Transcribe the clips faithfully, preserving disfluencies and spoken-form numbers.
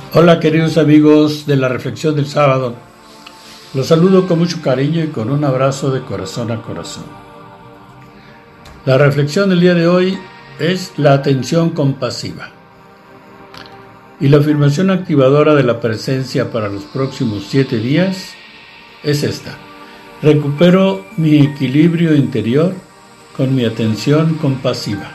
Hola queridos amigos de la Reflexión del Sábado, los saludo con mucho cariño y con un abrazo de corazón a corazón. La reflexión del día de hoy es la atención compasiva. Y la afirmación activadora de la presencia para los próximos siete días es esta: recupero mi equilibrio interior con mi atención compasiva.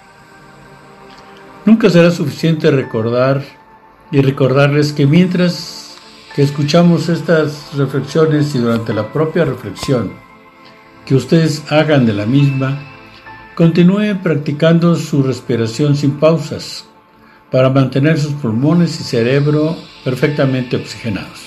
Nunca será suficiente recordar y recordarles que mientras que escuchamos estas reflexiones y durante la propia reflexión que ustedes hagan de la misma, continúen practicando su respiración sin pausas para mantener sus pulmones y cerebro perfectamente oxigenados.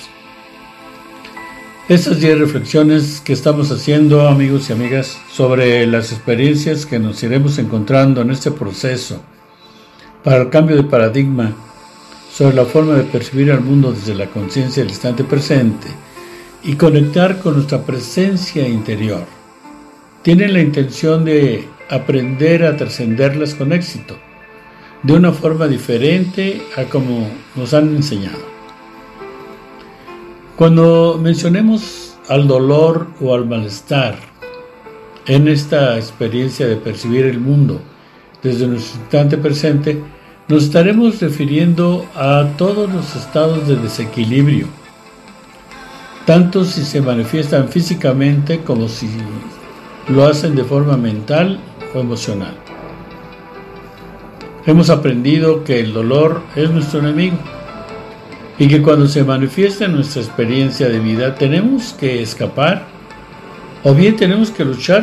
Estas diez reflexiones que estamos haciendo, amigos y amigas, sobre las experiencias que nos iremos encontrando en este proceso para el cambio de paradigma sobre la forma de percibir al mundo desde la conciencia del instante presente y conectar con nuestra presencia interior, tienen la intención de aprender a trascenderlas con éxito, de una forma diferente a como nos han enseñado. Cuando mencionemos al dolor o al malestar en esta experiencia de percibir el mundo desde nuestro instante presente, nos estaremos refiriendo a todos los estados de desequilibrio, tanto si se manifiestan físicamente como si lo hacen de forma mental o emocional. Hemos aprendido que el dolor es nuestro enemigo y que cuando se manifiesta en nuestra experiencia de vida tenemos que escapar o bien tenemos que luchar